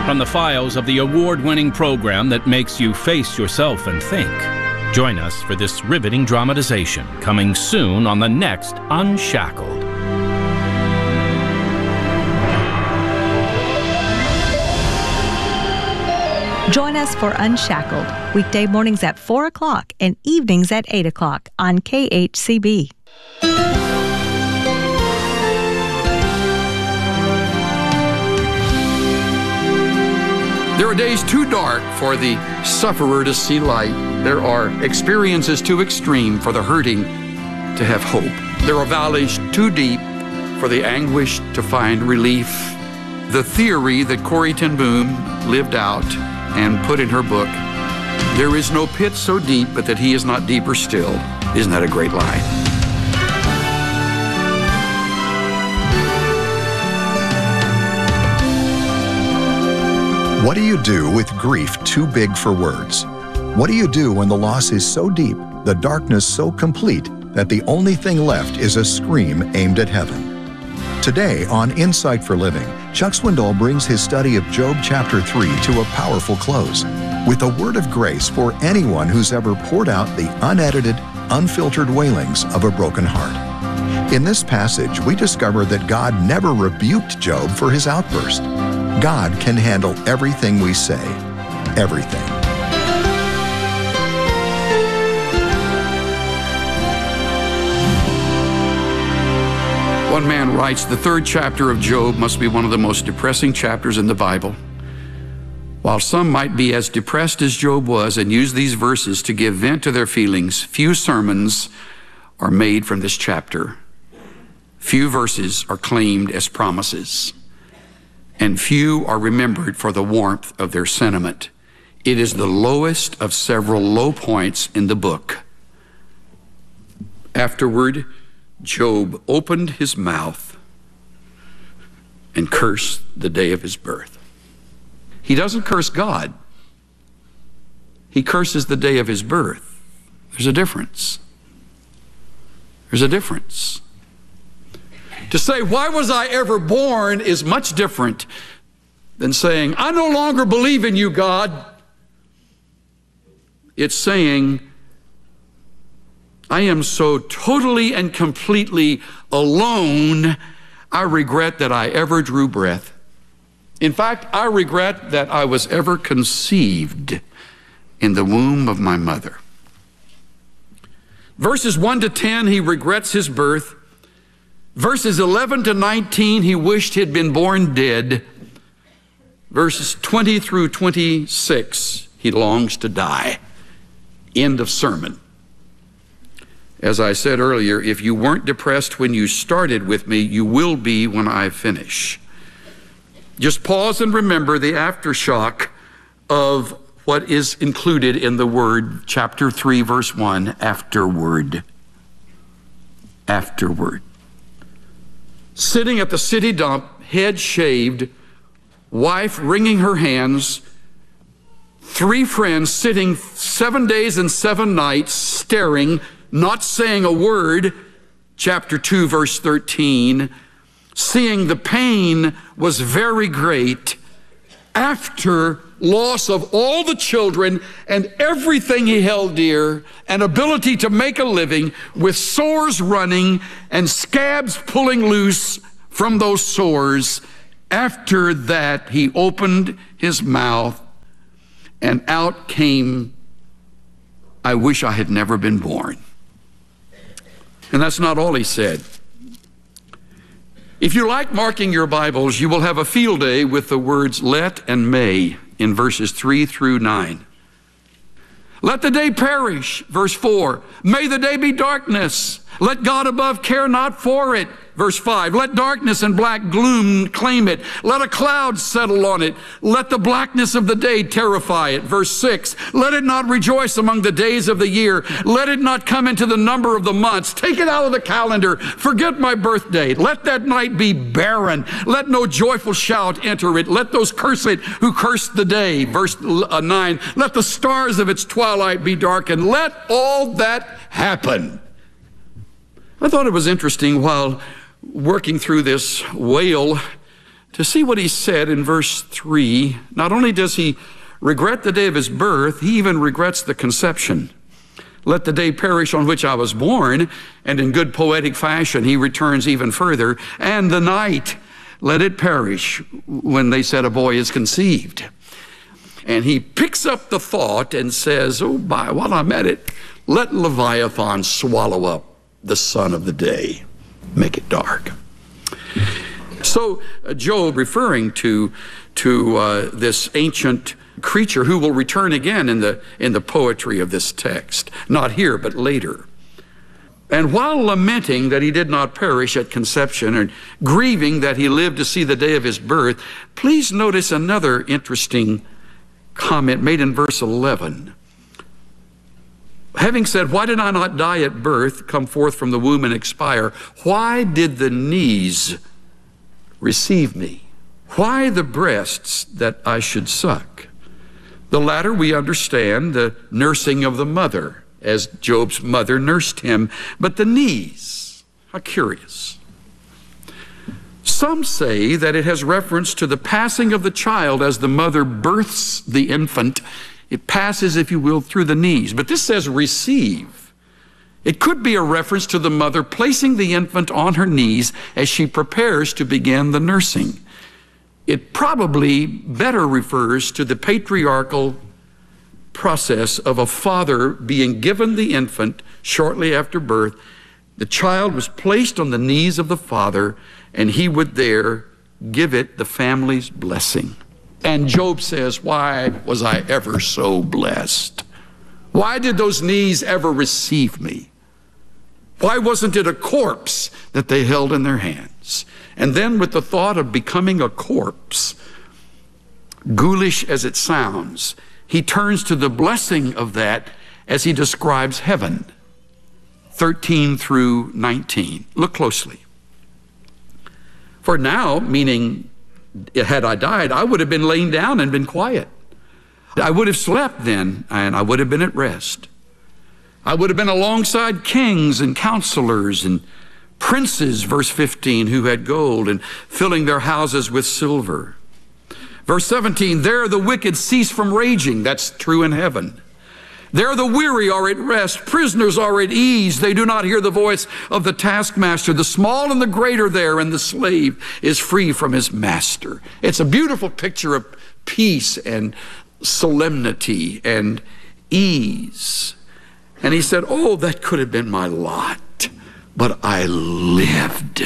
from the files of the award-winning program that makes you face yourself and think. Join us for this riveting dramatization, coming soon on the next Unshackled. Join us for Unshackled, weekday mornings at 4 o'clock and evenings at 8 o'clock on KHCB. There are days too dark for the sufferer to see light. There are experiences too extreme for the hurting to have hope. There are valleys too deep for the anguish to find relief. The theory that Corrie ten Boom lived out and put in her book, there is no pit so deep but that he is not deeper still. Isn't that a great line? What do you do with grief too big for words? What do you do when the loss is so deep, the darkness so complete, that the only thing left is a scream aimed at heaven? Today on Insight for Living, Chuck Swindoll brings his study of Job chapter 3 to a powerful close, with a word of grace for anyone who's ever poured out the unedited, unfiltered wailings of a broken heart. In this passage, we discover that God never rebuked Job for his outburst. God can handle everything we say, everything. One man writes, the third chapter of Job must be one of the most depressing chapters in the Bible. While some might be as depressed as Job was and use these verses to give vent to their feelings, few sermons are made from this chapter. Few verses are claimed as promises, and few are remembered for the warmth of their sentiment. It is the lowest of several low points in the book. Afterward, Job opened his mouth and cursed the day of his birth. He doesn't curse God. He curses the day of his birth. There's a difference. There's a difference. To say, why was I ever born, is much different than saying, I no longer believe in you, God. It's saying, I am so totally and completely alone, I regret that I ever drew breath. In fact, I regret that I was ever conceived in the womb of my mother. Verses 1 to 10, he regrets his birth. Verses 11 to 19, he wished he'd been born dead. Verses 20 through 26, he longs to die. End of sermon. As I said earlier, if you weren't depressed when you started with me, you will be when I finish. Just pause and remember the aftershock of what is included in the word, chapter 3, verse 1, afterward. Afterward. Sitting at the city dump, head shaved, wife wringing her hands, 3 friends sitting 7 days and 7 nights staring, not saying a word, chapter 2, verse 13, seeing the pain was very great after loss of all the children and everything he held dear, and ability to make a living, with sores running and scabs pulling loose from those sores. After that, he opened his mouth and out came, I wish I had never been born. And that's not all he said. If you like marking your Bibles, you will have a field day with the words let and may in verses 3 through 9. Let the day perish, verse 4. May the day be darkness. Let God above care not for it. Verse 5, let darkness and black gloom claim it. Let a cloud settle on it. Let the blackness of the day terrify it. Verse 6, let it not rejoice among the days of the year. Let it not come into the number of the months. Take it out of the calendar. Forget my birthday. Let that night be barren. Let no joyful shout enter it. Let those curse it who curse the day. Verse 9, let the stars of its twilight be darkened. Let all that happen. I thought it was interesting while working through this wail to see what he said in verse 3. Not only does he regret the day of his birth, he even regrets the conception. Let the day perish on which I was born, and in good poetic fashion he returns even further, and the night, let it perish when they said a boy is conceived. And he picks up the thought and says, oh, while I'm at it, let Leviathan swallow up the sun of the day, make it dark. So Job, referring to this ancient creature who will return again in the poetry of this text, not here but later. And while lamenting that he did not perish at conception and grieving that he lived to see the day of his birth, please notice another interesting comment made in verse 11. Having said, why did I not die at birth, come forth from the womb and expire? Why did the knees receive me? Why the breasts that I should suck? The latter we understand, the nursing of the mother, as Job's mother nursed him. But the knees, how curious. Some say that it has reference to the passing of the child as the mother births the infant. It passes, if you will, through the knees. But this says receive. It could be a reference to the mother placing the infant on her knees as she prepares to begin the nursing. It probably better refers to the patriarchal process of a father being given the infant shortly after birth. The child was placed on the knees of the father, and he would there give it the family's blessing. And Job says, why was I ever so blessed? Why did those knees ever receive me? Why wasn't it a corpse that they held in their hands? And then with the thought of becoming a corpse, ghoulish as it sounds, he turns to the blessing of that as he describes heaven, 13 through 19. Look closely. For now, meaning had I died, I would have been laying down and been quiet. I would have slept then, and I would have been at rest. I would have been alongside kings and counselors and princes, verse 15, who had gold and filling their houses with silver. Verse 17, there the wicked cease from raging. That's true in heaven. There the weary are at rest. Prisoners are at ease. They do not hear the voice of the taskmaster. The small and the great are there, and the slave is free from his master. It's a beautiful picture of peace and solemnity and ease. And he said, oh, that could have been my lot, but I lived,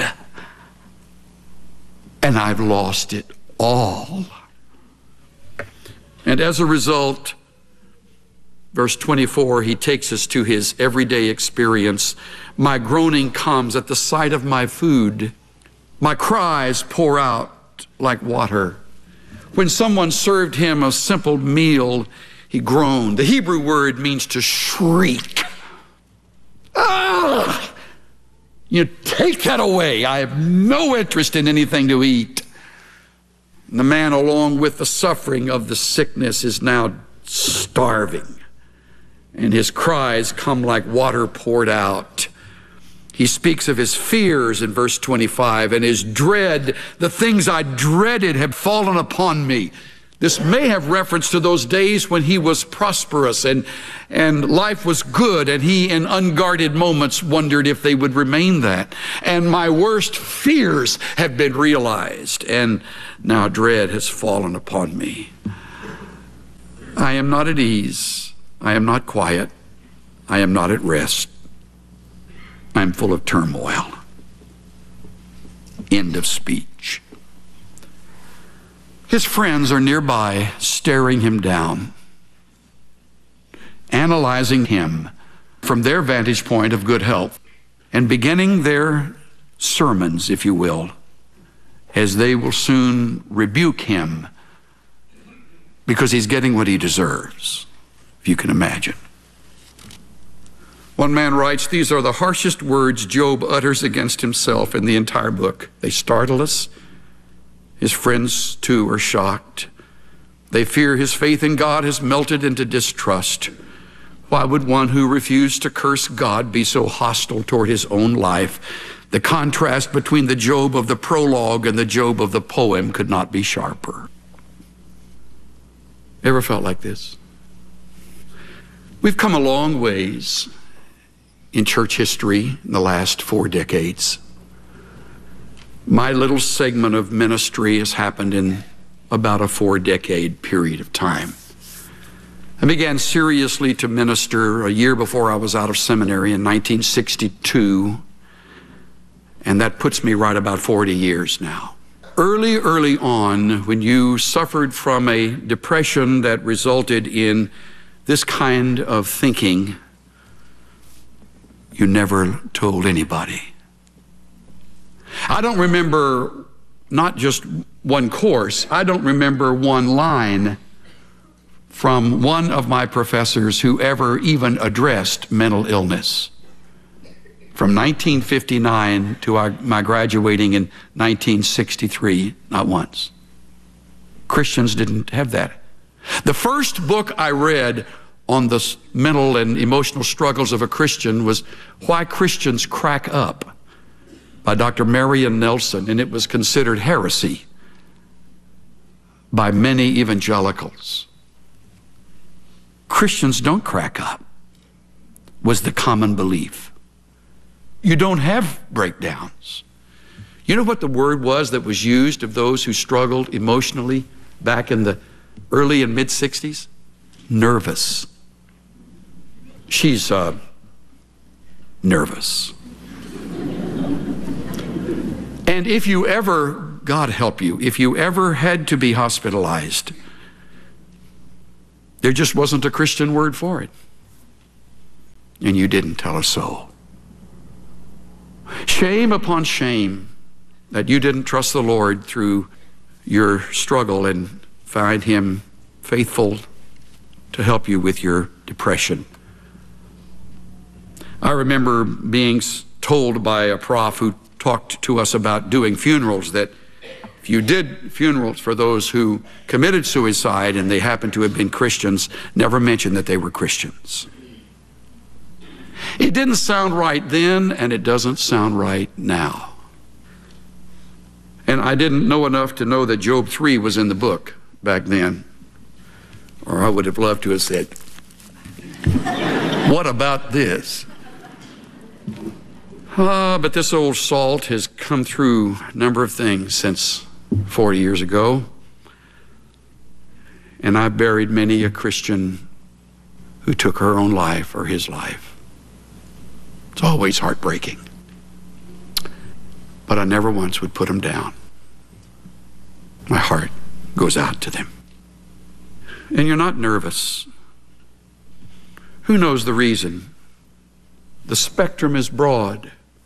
and I've lost it all. And as a result, verse 24, he takes us to his everyday experience. My groaning comes at the sight of my food. My cries pour out like water. When someone served him a simple meal, he groaned. The Hebrew word means to shriek. Ah! You take that away. I have no interest in anything to eat. And the man, along with the suffering of the sickness, is now starving. And his cries come like water poured out. He speaks of his fears in verse 25 and his dread. The things I dreaded have fallen upon me. This may have reference to those days when he was prosperous and life was good, and he in unguarded moments wondered if they would remain that. And my worst fears have been realized, and now dread has fallen upon me. I am not at ease. I am not quiet. I am not at rest. I am full of turmoil. End of speech. His friends are nearby, staring him down, analyzing him from their vantage point of good health, and beginning their sermons, if you will, as they will soon rebuke him because he's getting what he deserves, if you can imagine. One man writes, these are the harshest words Job utters against himself in the entire book. They startle us. His friends, too, are shocked. They fear his faith in God has melted into distrust. Why would one who refused to curse God be so hostile toward his own life? The contrast between the Job of the prologue and the Job of the poem could not be sharper. Ever felt like this? We've come a long ways in church history in the last 4 decades. My little segment of ministry has happened in about a 4-decade period of time. I began seriously to minister a year before I was out of seminary in 1962, and that puts me right about 40 years now. Early on, when you suffered from a depression that resulted in this kind of thinking, you never told anybody. I don't remember not just one course, I don't remember one line from one of my professors who ever even addressed mental illness. From 1959 to my graduating in 1963, not once. Christians didn't have that. The first book I read on the mental and emotional struggles of a Christian was Why Christians Crack Up by Dr. Marion Nelson, and it was considered heresy by many evangelicals. Christians don't crack up, was the common belief. You don't have breakdowns. You know what the word was that was used of those who struggled emotionally back in the early and mid-60s? Nervous. She's nervous. And if you ever, God help you, if you ever had to be hospitalized, there just wasn't a Christian word for it. And you didn't tell a soul. Shame upon shame that you didn't trust the Lord through your struggle and find Him faithful to help you with your depression. I remember being told by a prof who talked to us about doing funerals that if you did funerals for those who committed suicide and they happened to have been Christians, never mention that they were Christians. It didn't sound right then, and it doesn't sound right now. And I didn't know enough to know that Job 3 was in the book back then, or I would have loved to have said, what about this? But this old salt has come through a number of things since 40 years ago. And I buried many a Christian who took her own life or his life. It's always heartbreaking. But I never once would put them down. My heart goes out to them. And you're not nervous. Who knows the reason? The spectrum is broad.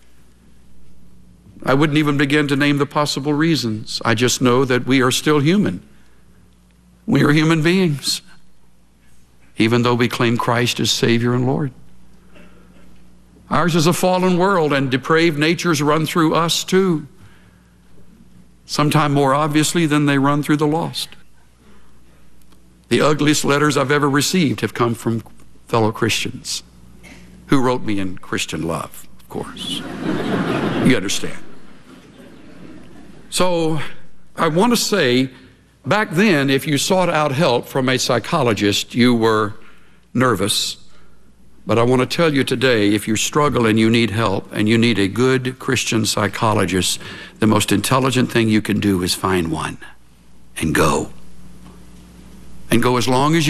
I wouldn't even begin to name the possible reasons. I just know that we are still human. We are human beings, even though we claim Christ as Savior and Lord. Ours is a fallen world, and depraved natures run through us too, sometime more obviously than they run through the lost. The ugliest letters I've ever received have come from fellow Christians who wrote me in Christian love, of course. You understand. So I want to say, back then, if you sought out help from a psychologist, you were nervous. But I want to tell you today, if you struggle and you need help and you need a good Christian psychologist, the most intelligent thing you can do is find one and go. And go as long as you